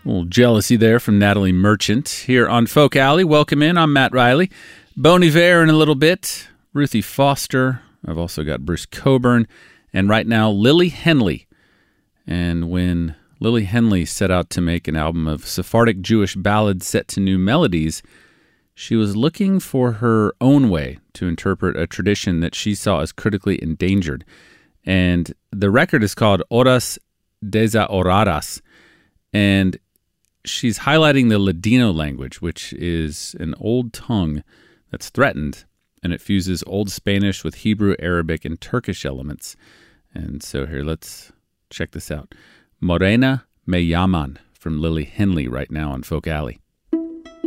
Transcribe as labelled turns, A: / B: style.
A: A little jealousy there from Natalie Merchant here on Folk Alley. Welcome in. I'm Matt Riley. Bon Iver in a little bit. Ruthie Foster. I've also got Bruce Coburn. And right now, Lily Henley. And when Lily Henley set out to make an album of Sephardic Jewish ballads set to new melodies, she was looking for her own way to interpret a tradition that she saw as critically endangered. And the record is called Horas Desahoradas. And she's highlighting the Ladino language, which is an old tongue that's threatened, and it fuses Old Spanish with Hebrew, Arabic, and Turkish elements. And so here, let's check this out. Morena Me Llaman from Lily Henley right now on Folk Alley.